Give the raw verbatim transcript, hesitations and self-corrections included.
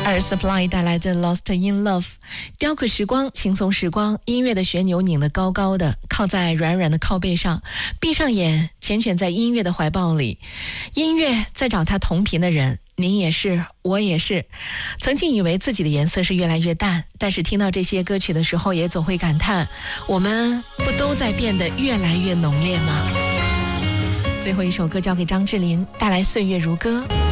Air Supply 带来的 Lost in Love， 雕刻时光，轻松时光，音乐的旋钮拧得高高的，靠在软软的靠背上，闭上眼，缱绻在音乐的怀抱里。音乐在找他同频的人，你也是，我也是。曾经以为自己的颜色是越来越淡，但是听到这些歌曲的时候，也总会感叹，我们不都在变得越来越浓烈吗？最后一首歌交给张智霖，带来《岁月如歌》。